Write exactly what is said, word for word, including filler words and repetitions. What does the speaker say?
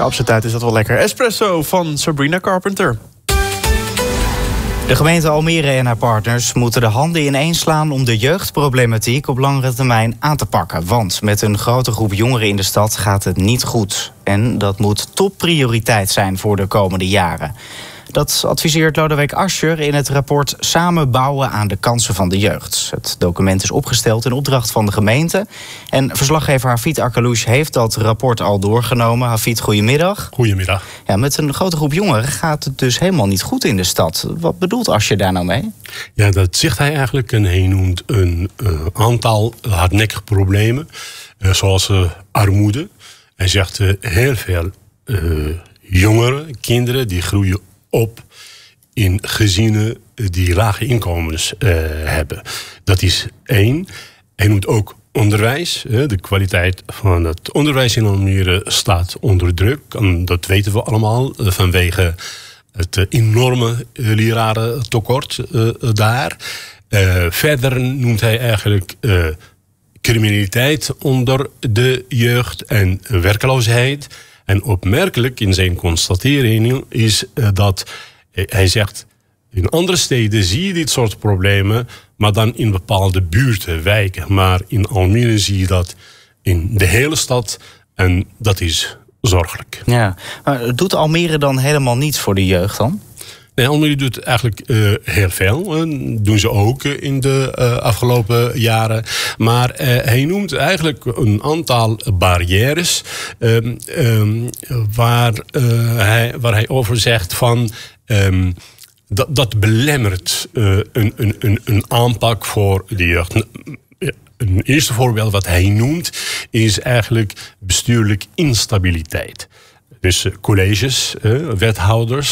op zijn tijd is dat wel lekker. Espresso van Sabrina Carpenter. De gemeente Almere en haar partners moeten de handen ineens slaan om de jeugdproblematiek op langere termijn aan te pakken. Want met een grote groep jongeren in de stad gaat het niet goed. En dat moet topprioriteit zijn voor de komende jaren. Dat adviseert Lodewijk Asscher in het rapport Samen bouwen aan de kansen van de jeugd. Het document is opgesteld in opdracht van de gemeente. En verslaggever Hafid Arkalouche heeft dat rapport al doorgenomen. Hafid, goedemiddag. Goedemiddag. Ja, met een grote groep jongeren gaat het dus helemaal niet goed in de stad. Wat bedoelt Asscher daar nou mee? Ja, dat zegt hij eigenlijk. En hij noemt een uh, aantal hardnekkige problemen. Uh, zoals uh, armoede. Hij zegt uh, heel veel uh, jongeren, kinderen, die groeien op in gezinnen die lage inkomens uh, hebben. Dat is één. Hij noemt ook onderwijs. Uh, de kwaliteit van het onderwijs in Almere staat onder druk. En dat weten we allemaal uh, vanwege het uh, enorme uh, lerarentekort uh, daar. Uh, verder noemt hij eigenlijk Uh, criminaliteit onder de jeugd en werkloosheid. En opmerkelijk in zijn constatering is uh, dat uh, hij zegt, in andere steden zie je dit soort problemen, maar dan in bepaalde buurten, wijken. Maar in Almere zie je dat in de hele stad en dat is zorgelijk. Ja, maar doet Almere dan helemaal niets voor de jeugd dan? Nee, Almere doet eigenlijk uh, heel veel. Dat doen ze ook in de uh, afgelopen jaren. Maar uh, hij noemt eigenlijk een aantal barrières Um, um, waar, uh, hij, waar hij over zegt van Um, dat, dat belemmert uh, een, een, een, een aanpak voor de jeugd. Een eerste voorbeeld wat hij noemt is eigenlijk bestuurlijk instabiliteit. Dus colleges, wethouders